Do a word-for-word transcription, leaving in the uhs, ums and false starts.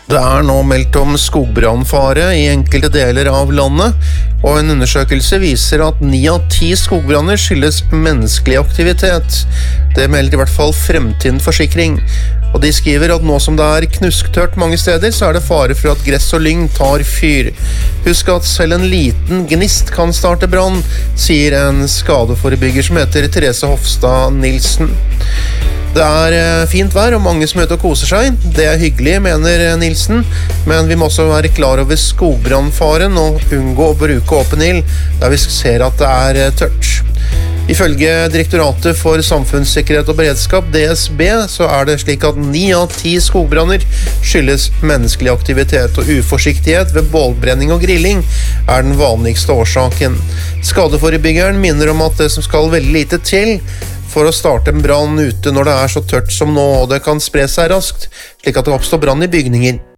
Det er nå meldt om skogbrannfare i enkelte deler av landet, og en undersøkelse viser at ni av ti skogbranner skyldes menneskelig aktivitet. Det melder i hvert fall Fremtind Forsikring. Og de skriver at nå som det er knusktørt mange steder, så er det fare for at gress og lyng tar fyr. Husk at selv en liten gnist kan starte brann, sier en skadeforebygger som heter Therese Hofstad Nilsen. Det er fint vær og mange som er ute og koser seg. Det er hyggelig, mener Nilsen, men vi må også være klar over skogbrannfaren og unngå å bruke åpen ild der vi ser at det er tørt. Ifølge Direktoratet for samfunnssikkerhet og beredskap, D S B, så er det slik at ni av ti skogbranner skyldes menneskelig aktivitet, og uforsiktighet ved bålbrenning og grilling er den vanligste årsaken. Skadeforebyggeren minner om at det som skal veldig lite til for å starte en brann ute når det er så tørt som nå, og det kan spre seg raskt, slik at det oppstår brann i bygninger.